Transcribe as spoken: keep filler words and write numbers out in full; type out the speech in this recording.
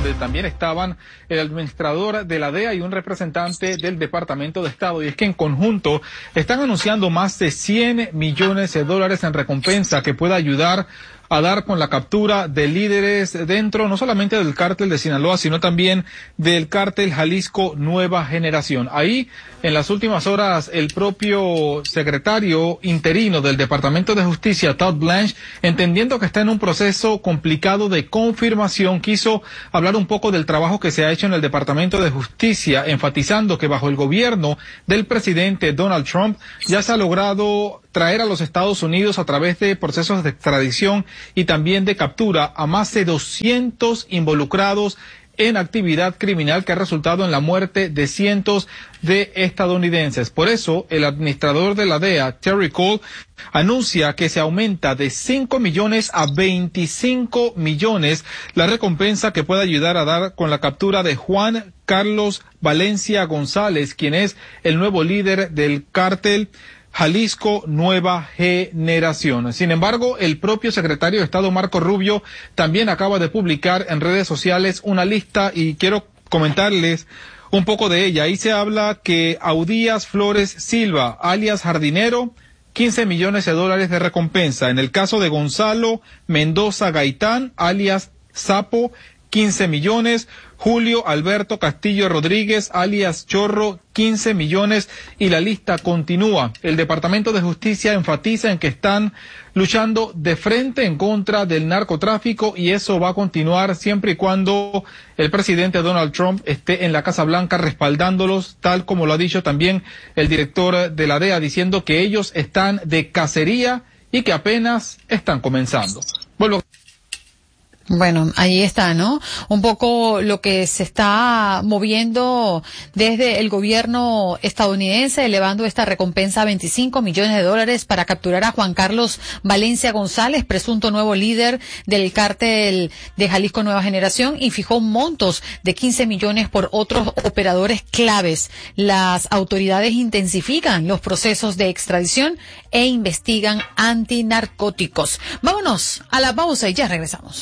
donde también estaban el administrador de la D E A y un representante del Departamento de Estado. Y es que en conjunto están anunciando más de cien millones de dólares en recompensa que pueda ayudar a dar con la captura de líderes dentro no solamente del cártel de Sinaloa, sino también del cártel Jalisco Nueva Generación. Ahí, en las últimas horas, el propio secretario interino del Departamento de Justicia, Todd Blanche, entendiendo que está en un proceso complicado de confirmación, quiso hablar un poco del trabajo que se ha hecho en el Departamento de Justicia, enfatizando que bajo el gobierno del presidente Donald Trump ya se ha logrado traer a los Estados Unidos a través de procesos de extradición y también de captura a más de doscientos involucrados en actividad criminal que ha resultado en la muerte de cientos de estadounidenses. Por eso, el administrador de la D E A, Terry Cole, anuncia que se aumenta de cinco millones a veinticinco millones la recompensa que puede ayudar a dar con la captura de Juan Carlos Valencia González, quien es el nuevo líder del cártel Jalisco Nueva Generación. Sin embargo, el propio secretario de Estado, Marco Rubio, también acaba de publicar en redes sociales una lista y quiero comentarles un poco de ella. Ahí se habla que Audías Flores Silva, alias Jardinero, quince millones de dólares de recompensa. En el caso de Gonzalo Mendoza Gaitán, alias Sapo, quince millones. Julio Alberto Castillo Rodríguez, alias Chorro, quince millones, y la lista continúa. El Departamento de Justicia enfatiza en que están luchando de frente en contra del narcotráfico y eso va a continuar siempre y cuando el presidente Donald Trump esté en la Casa Blanca respaldándolos, tal como lo ha dicho también el director de la D E A, diciendo que ellos están de cacería y que apenas están comenzando. Vuelvo. Bueno, ahí está, ¿no? Un poco lo que se está moviendo desde el gobierno estadounidense, elevando esta recompensa a veinticinco millones de dólares para capturar a Juan Carlos Valencia González, presunto nuevo líder del cártel de Jalisco Nueva Generación, y fijó montos de quince millones por otros operadores claves. Las autoridades intensifican los procesos de extradición e investigan antinarcóticos. Vámonos a la pausa y ya regresamos.